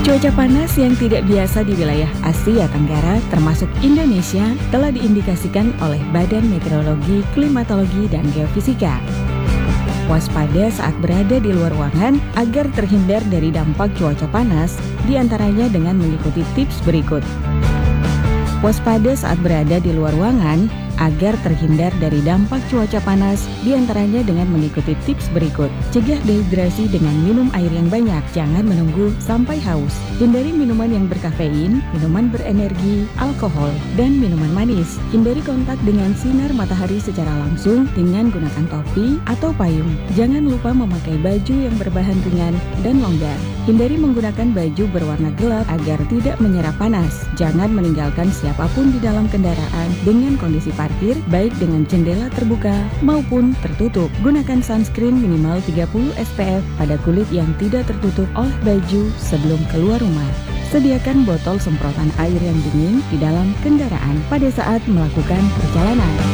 Cuaca panas yang tidak biasa di wilayah Asia Tenggara termasuk Indonesia telah diindikasikan oleh Badan Meteorologi, Klimatologi, dan Geofisika. Waspada saat berada di luar ruangan agar terhindar dari dampak cuaca panas, diantaranya dengan mengikuti tips berikut. Waspada saat berada di luar ruangan agar terhindar dari dampak cuaca panas, diantaranya dengan mengikuti tips berikut. Cegah dehidrasi dengan minum air yang banyak, jangan menunggu sampai haus. Hindari minuman yang berkafein, minuman berenergi, alkohol, dan minuman manis. Hindari kontak dengan sinar matahari secara langsung dengan gunakan topi atau payung. Jangan lupa memakai baju yang berbahan ringan dan longgar. Hindari menggunakan baju berwarna gelap agar tidak menyerap panas. Jangan meninggalkan siapapun di dalam kendaraan dengan kondisi parkir, baik dengan jendela terbuka maupun tertutup. Gunakan sunscreen minimal 30 SPF pada kulit yang tidak tertutup oleh baju sebelum keluar rumah. Sediakan botol semprotan air yang dingin di dalam kendaraan pada saat melakukan perjalanan.